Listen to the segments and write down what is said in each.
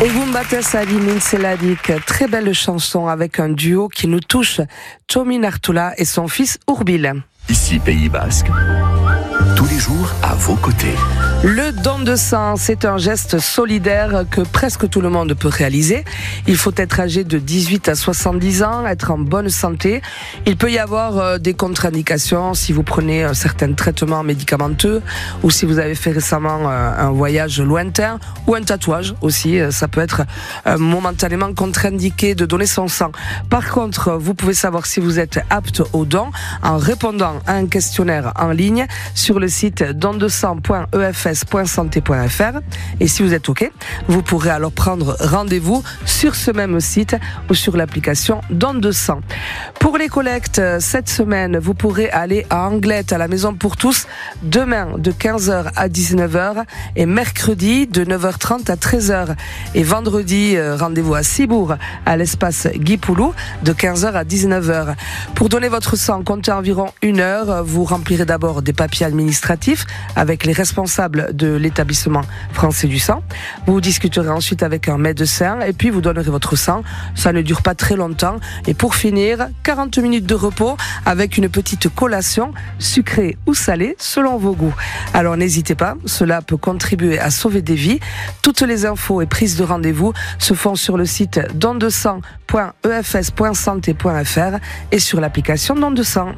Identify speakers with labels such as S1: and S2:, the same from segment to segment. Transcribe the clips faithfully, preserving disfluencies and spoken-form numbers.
S1: Egun batez ari nintzelarik, très belle chanson avec un duo qui nous touche, Txomin Artola et son fils Urbil.
S2: Ici Pays Basque, tous les jours à vos côtés.
S1: Le don de sang, c'est un geste solidaire que presque tout le monde peut réaliser. Il faut être âgé de dix-huit à soixante-dix ans, être en bonne santé. Il peut y avoir des contre-indications si vous prenez certains traitements médicamenteux ou si vous avez fait récemment un voyage lointain ou un tatouage aussi. Ça peut être momentanément contre-indiqué de donner son sang. Par contre, vous pouvez savoir si vous êtes apte au don en répondant à un questionnaire en ligne sur le site don de sang point e f s point santé point f r, et si vous êtes OK, vous pourrez alors prendre rendez-vous sur ce même site ou sur l'application Don de sang. Pour les collectes, cette semaine, vous pourrez aller à Anglette, à la Maison pour tous, demain de quinze heures à dix-neuf heures et mercredi de neuf heures trente à treize heures. Et vendredi, rendez-vous à Cibourg, à l'espace Guy Poulou, de quinze heures à dix-neuf heures. Pour donner votre sang, comptez environ une heure. Vous remplirez d'abord des papiers administratifs avec les responsables de l'établissement français du sang. Vous discuterez ensuite avec un médecin et puis vous donnerez votre sang. Ça ne dure pas très longtemps. Et pour finir, quarante minutes de repos avec une petite collation, sucrée ou salée, selon vos goûts. Alors n'hésitez pas, cela peut contribuer à sauver des vies. Toutes les infos et prises de rendez-vous se font sur le site don de sang point e f s point santé point f r et sur l'application Don de sang.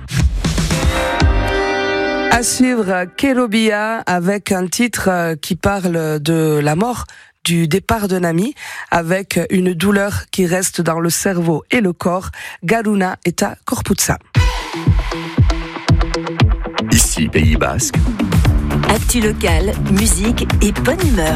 S1: À suivre, Kelobia avec un titre qui parle de la mort, du départ d'un ami, avec une douleur qui reste dans le cerveau et le corps. Garuna eta Corputza.
S2: Ici Pays Basque.
S3: Actu local, musique et bonne humeur.